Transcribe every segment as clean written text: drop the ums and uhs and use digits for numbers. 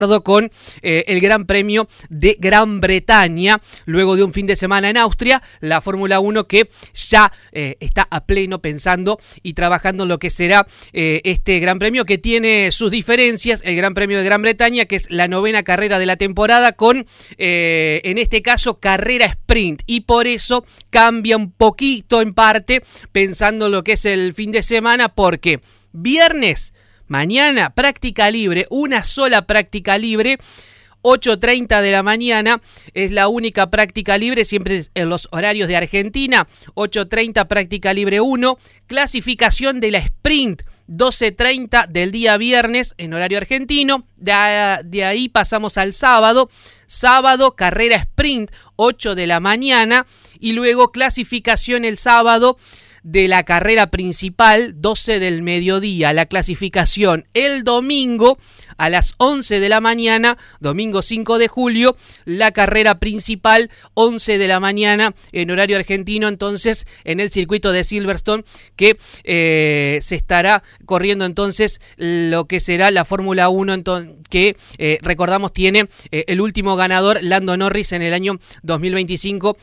con el Gran Premio de Gran Bretaña, luego de un fin de semana en Austria, la Fórmula 1 que ya está a pleno pensando y trabajando en lo que será este Gran Premio, que tiene sus diferencias, el Gran Premio de Gran Bretaña, que es la 9ª carrera de la temporada, con, en este caso, carrera sprint, y por eso cambia un poquito en parte, pensando en lo que es el fin de semana, porque viernes, mañana, práctica libre, una sola práctica libre, 8:30 de la mañana, es la única práctica libre, siempre en los horarios de Argentina, 8:30 práctica libre 1, clasificación de la sprint, 12:30 del día viernes en horario argentino, de ahí pasamos al sábado, carrera sprint, 8 de la mañana, y luego clasificación el sábado de la carrera principal, 12 del mediodía, la clasificación el domingo a las 11 de la mañana, domingo 5 de julio, la carrera principal, 11 de la mañana en horario argentino, entonces en el circuito de Silverstone, que se estará corriendo entonces lo que será la Fórmula 1, que recordamos tiene el último ganador, Lando Norris, en el año 2025,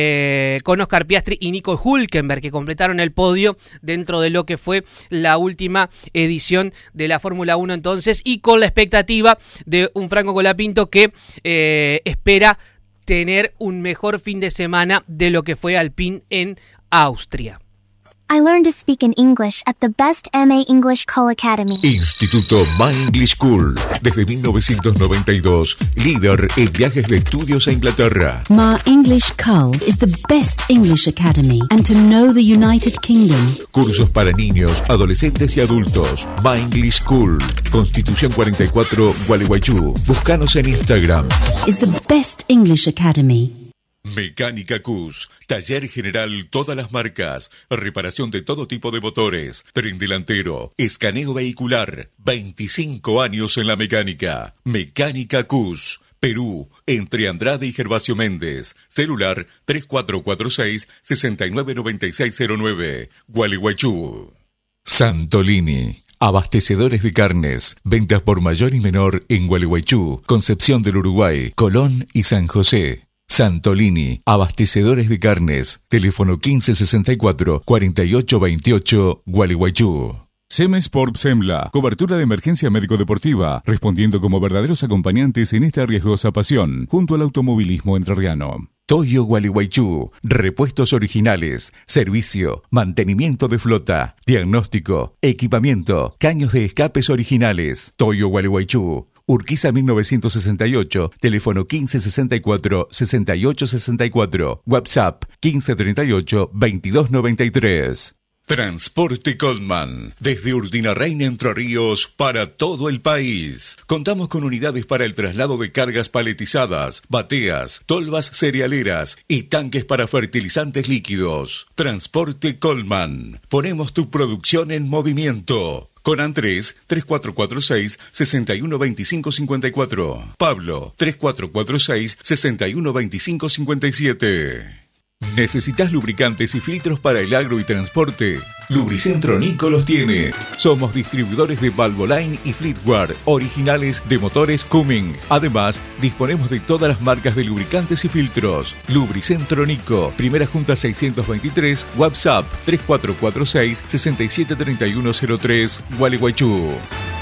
con Oscar Piastri y Nico Hülkenberg, que completaron el podio dentro de lo que fue la última edición de la Fórmula 1 entonces, y con la expectativa de un Franco Colapinto que espera tener un mejor fin de semana de lo que fue Alpine en Austria. I learned to speak in English at the best MA English Call Academy. Instituto My English School. Desde 1992, líder en viajes de estudios a Inglaterra. My English Call is the best English academy and to know the United Kingdom. Cursos para niños, adolescentes y adultos. My English School. Constitución 44, Gualeguaychú. Búscanos en Instagram. Is the best English academy. Mecánica Cus, taller general todas las marcas, reparación de todo tipo de motores, tren delantero, escaneo vehicular, 25 años en la mecánica. Mecánica Cus, Perú, entre Andrade y Gervasio Méndez, celular 3446-699609, Gualeguaychú. Santolini. Abastecedores de carnes, ventas por mayor y menor en Gualeguaychú, Concepción del Uruguay, Colón y San José. Santolini, abastecedores de carnes, teléfono 1564-4828, Gualeguaychú. Semesport Semla, cobertura de emergencia médico-deportiva, respondiendo como verdaderos acompañantes en esta arriesgosa pasión, junto al automovilismo entrerriano. Toyo Gualeguaychú, repuestos originales, servicio, mantenimiento de flota, diagnóstico, equipamiento, caños de escapes originales. Toyo Gualeguaychú, Urquiza 1968, teléfono 1564-6864, WhatsApp 1538-2293. Transporte Coleman, desde Urdinarrain, Entre Ríos, para todo el país. Contamos con unidades para el traslado de cargas paletizadas, bateas, tolvas cerealeras y tanques para fertilizantes líquidos. Transporte Coleman, ponemos tu producción en movimiento. Con Andrés, 3446-612554. Pablo, 3446-612557. ¿Necesitas lubricantes y filtros para el agro y transporte? Lubricentro Nico los tiene. Somos distribuidores de Valvoline y Fleetware, originales de motores Cumming. Además, disponemos de todas las marcas de lubricantes y filtros. Lubricentro Nico, Primera Junta 623, WhatsApp 3446-673103, Gualeguaychú.